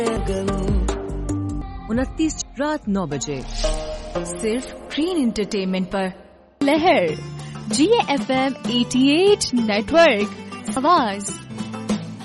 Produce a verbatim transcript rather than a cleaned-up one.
उनतीस रात नौ बजे सिर्फ ग्रीन एंटरटेनमेंट पर। लहर जी एफ एम अठासी नेटवर्क, आवाज